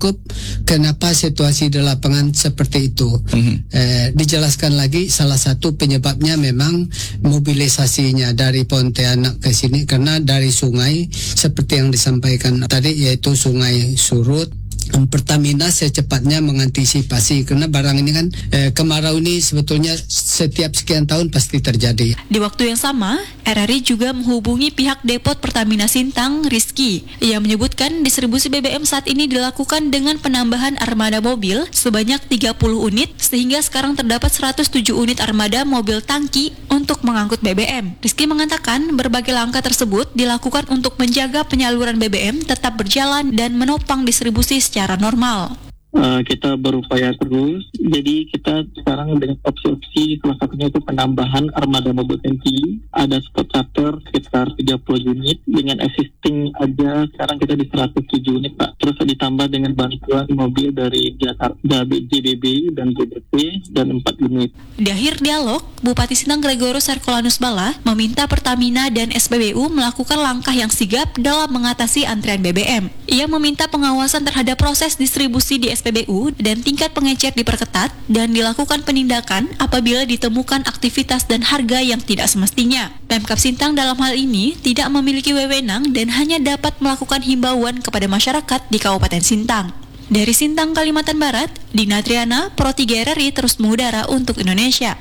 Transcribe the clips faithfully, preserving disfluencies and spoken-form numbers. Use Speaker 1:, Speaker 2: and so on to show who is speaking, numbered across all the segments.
Speaker 1: cukup. Kenapa situasi di lapangan seperti itu? Mm-hmm. Eh, dijelaskan lagi, salah satu penyebabnya memang mobilisasinya dari Pontianak ke sini karena dari sungai seperti yang disampaikan tadi, yaitu sungai surut. Pertamina secepatnya mengantisipasi karena barang ini kan eh, kemarau ini sebetulnya setiap sekian tahun pasti terjadi.
Speaker 2: Di waktu yang sama, R R I juga menghubungi pihak Depot Pertamina Sintang, Rizky. Ia menyebutkan distribusi B B M saat ini dilakukan dengan penambahan armada mobil sebanyak tiga puluh unit, sehingga sekarang terdapat seratus tujuh unit armada mobil tangki untuk mengangkut B B M. Rizky mengatakan berbagai langkah tersebut dilakukan untuk menjaga penyaluran B B M tetap berjalan dan menopang distribusi secara normal.
Speaker 3: Uh, kita berupaya terus, jadi kita sekarang dengan opsi-opsi, salah satunya itu penambahan armada mobil tangki, ada spot charter sekitar tiga puluh unit, dengan existing aja sekarang kita di seratus tujuh unit Pak, terus ditambah dengan bantuan mobil dari Jakarta, J D B dan J D P dan empat unit.
Speaker 2: Di akhir dialog, Bupati Sintang Gregorus Herculanus Bala meminta Pertamina dan S P B U melakukan langkah yang sigap dalam mengatasi antrian B B M. Ia meminta pengawasan terhadap proses distribusi di S P B U dan tingkat pengecekan diperketat dan dilakukan penindakan apabila ditemukan aktivitas dan harga yang tidak semestinya. Pemkab Sintang dalam hal ini tidak memiliki wewenang dan hanya dapat melakukan himbauan kepada masyarakat di Kabupaten Sintang. Dari Sintang, Kalimantan Barat, Dina Triana, Pro tiga R R I terus mengudara untuk Indonesia.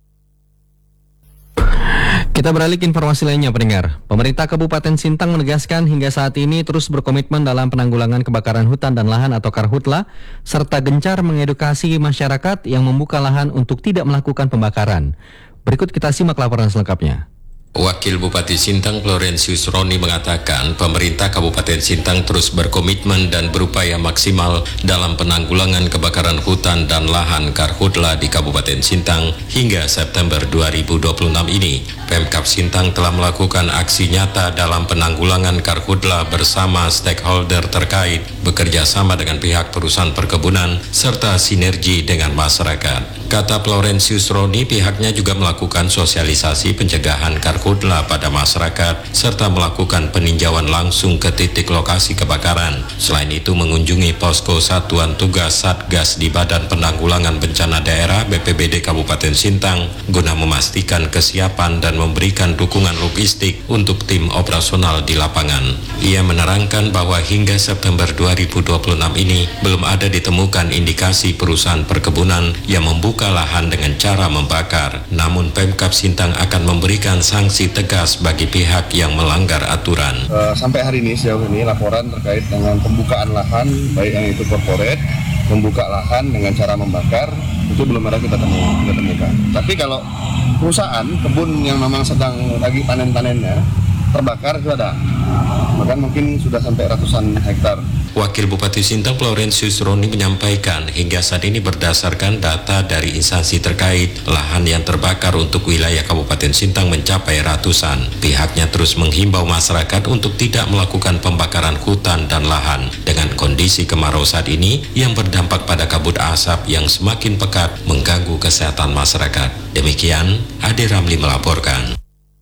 Speaker 4: Kita beralih ke informasi lainnya, pendengar. Pemerintah Kabupaten Sintang menegaskan hingga saat ini terus berkomitmen dalam penanggulangan kebakaran hutan dan lahan atau Karhutla, serta gencar mengedukasi masyarakat yang membuka lahan untuk tidak melakukan pembakaran. Berikut kita simak laporan selengkapnya.
Speaker 5: Wakil Bupati Sintang Florentius Roni mengatakan pemerintah Kabupaten Sintang terus berkomitmen dan berupaya maksimal dalam penanggulangan kebakaran hutan dan lahan Karhutla di Kabupaten Sintang hingga September dua ribu dua puluh enam ini. Pemkab Sintang telah melakukan aksi nyata dalam penanggulangan Karhutla bersama stakeholder terkait, bekerja sama dengan pihak perusahaan perkebunan, serta sinergi dengan masyarakat. Kata Florentius Roni, pihaknya juga melakukan sosialisasi pencegahan Karhutla pada masyarakat, serta melakukan peninjauan langsung ke titik lokasi kebakaran. Selain itu mengunjungi posko Satuan Tugas Satgas di Badan Penanggulangan Bencana Daerah B P B D Kabupaten Sintang guna memastikan kesiapan dan memberikan dukungan logistik untuk tim operasional di lapangan. Ia menerangkan bahwa hingga September dua ribu dua puluh enam ini belum ada ditemukan indikasi perusahaan perkebunan yang membuka lahan dengan cara membakar. Namun Pemkab Sintang akan memberikan sanksi tegas bagi pihak yang melanggar aturan.
Speaker 6: Uh, sampai hari ini sejauh ini laporan terkait dengan pembukaan lahan, baik yang itu corporate, membuka lahan dengan cara membakar, itu belum ada kita temukan. Kita temukan. Tapi kalau perusahaan kebun yang memang sedang lagi panen-panennya terbakar itu ada, bahkan mungkin sudah sampai ratusan hektar.
Speaker 5: Wakil Bupati Sintang Florentius Roni menyampaikan hingga saat ini berdasarkan data dari instansi terkait, lahan yang terbakar untuk wilayah Kabupaten Sintang mencapai ratusan. Pihaknya terus menghimbau masyarakat untuk tidak melakukan pembakaran hutan dan lahan dengan kondisi kemarau saat ini yang berdampak pada kabut asap yang semakin pekat mengganggu kesehatan masyarakat. Demikian, Ade Ramli melaporkan.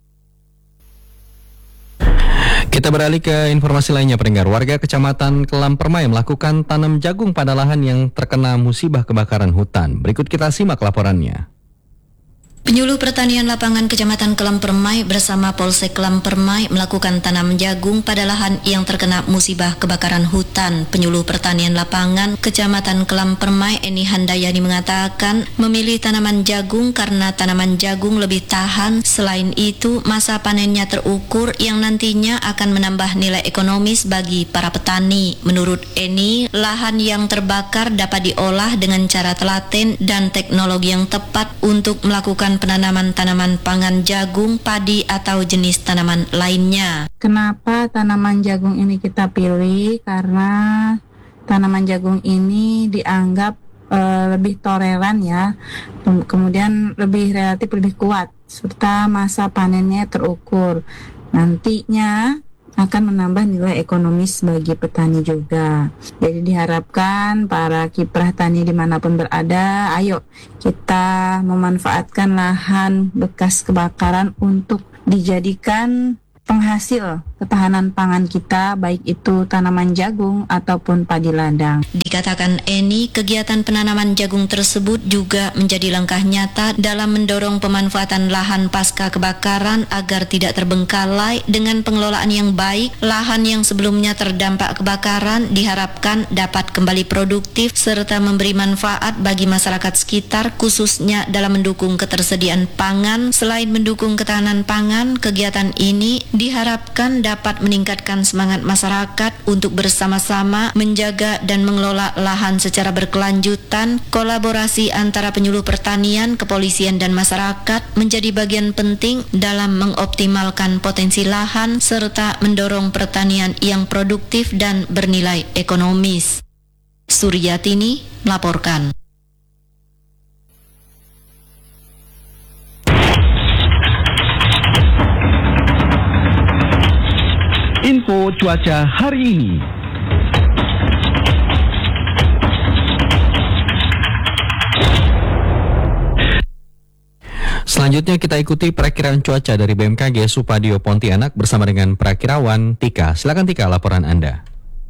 Speaker 4: Kita beralih ke informasi lainnya, pendengar. Warga Kecamatan Kelam Permai melakukan tanam jagung pada lahan yang terkena musibah kebakaran hutan. Berikut kita simak laporannya.
Speaker 7: Penyuluh Pertanian Lapangan Kecamatan Kelam Permai bersama Polsek Kelam Permai melakukan tanam jagung pada lahan yang terkena musibah kebakaran hutan. Penyuluh Pertanian Lapangan Kecamatan Kelam Permai, Eni Handayani, mengatakan memilih tanaman jagung karena tanaman jagung lebih tahan. Selain itu, masa panennya terukur yang nantinya akan menambah nilai ekonomis bagi para petani. Menurut Eni, lahan yang terbakar dapat diolah dengan cara telaten dan teknologi yang tepat untuk melakukan penanaman tanaman pangan jagung, padi, atau jenis tanaman lainnya.
Speaker 8: Kenapa tanaman jagung ini kita pilih? Karena tanaman jagung ini dianggap e, lebih toleran ya, kemudian lebih relatif lebih kuat, serta masa panennya terukur. Nantinya akan menambah nilai ekonomis bagi petani juga. Jadi diharapkan para kiprah tani dimanapun berada, ayo kita memanfaatkan lahan bekas kebakaran untuk dijadikan penghasil ketahanan pangan kita, baik itu tanaman jagung ataupun padi ladang.
Speaker 7: Dikatakan Eni, kegiatan penanaman jagung tersebut juga menjadi langkah nyata dalam mendorong pemanfaatan lahan pasca kebakaran agar tidak terbengkalai. Dengan pengelolaan yang baik, lahan yang sebelumnya terdampak kebakaran diharapkan dapat kembali produktif serta memberi manfaat bagi masyarakat sekitar, khususnya dalam mendukung ketersediaan pangan. Selain mendukung ketahanan pangan, kegiatan ini diharapkan dapat meningkatkan semangat masyarakat untuk bersama-sama menjaga dan mengelola lahan secara berkelanjutan. Kolaborasi antara penyuluh pertanian, kepolisian dan masyarakat menjadi bagian penting dalam mengoptimalkan potensi lahan serta mendorong pertanian yang produktif dan bernilai ekonomis. Suryatini melaporkan.
Speaker 9: Info cuaca hari ini.
Speaker 4: Selanjutnya kita ikuti perakiraan cuaca dari B M K G Supadio Pontianak bersama dengan perakirawan Tika. Silakan Tika, laporan Anda.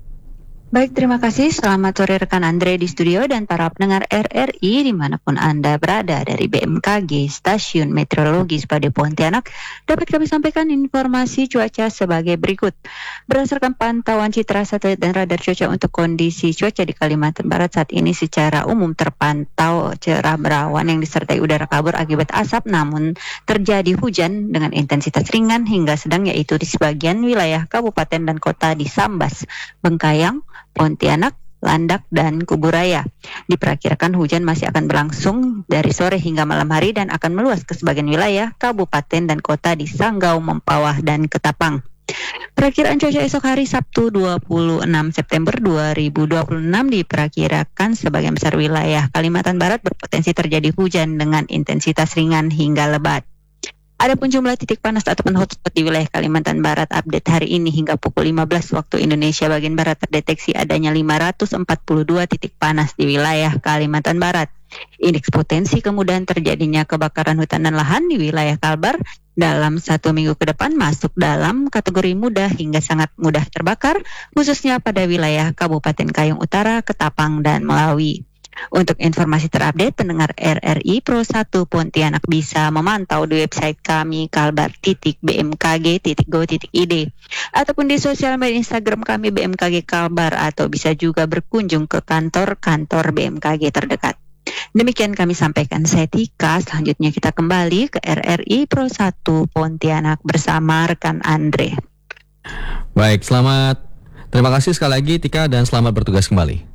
Speaker 10: Baik, terima kasih. Selamat sore rekan Andre di studio dan para pendengar R R I dimanapun Anda berada. Dari B M K G Stasiun Meteorologi Supadio Pontianak dapat kami sampaikan informasi cuaca sebagai berikut. Berdasarkan pantauan citra satelit dan radar cuaca untuk kondisi cuaca di Kalimantan Barat saat ini secara umum terpantau cerah berawan yang disertai udara kabur akibat asap, namun terjadi hujan dengan intensitas ringan hingga sedang, yaitu di sebagian wilayah kabupaten dan kota di Sambas, Bengkayang, Pontianak, Landak, dan Kuburaya. Diperkirakan hujan masih akan berlangsung dari sore hingga malam hari dan akan meluas ke sebagian wilayah kabupaten dan kota di Sanggau, Mempawah, dan Ketapang. Perakiraan cuaca esok hari Sabtu dua puluh enam September dua ribu dua puluh enam diperkirakan sebagian besar wilayah Kalimantan Barat berpotensi terjadi hujan dengan intensitas ringan hingga lebat. Adapun jumlah titik panas ataupun hotspot di wilayah Kalimantan Barat update hari ini hingga pukul lima belas waktu Indonesia bagian Barat terdeteksi adanya lima ratus empat puluh dua titik panas di wilayah Kalimantan Barat. Indeks potensi kemudahan terjadinya kebakaran hutan dan lahan di wilayah Kalbar dalam satu minggu ke depan masuk dalam kategori mudah hingga sangat mudah terbakar, khususnya pada wilayah Kabupaten Kayong Utara, Ketapang, dan Melawi. Untuk informasi terupdate, pendengar R R I Pro satu Pontianak bisa memantau di website kami kalbar titik b m k g titik go titik i d ataupun di sosial media Instagram kami B M K G Kalbar, atau bisa juga berkunjung ke kantor-kantor B M K G terdekat. Demikian kami sampaikan, saya Tika. Selanjutnya kita kembali ke R R I Pro satu Pontianak bersama rekan Andre.
Speaker 4: Baik, selamat. Terima kasih sekali lagi Tika dan selamat bertugas kembali.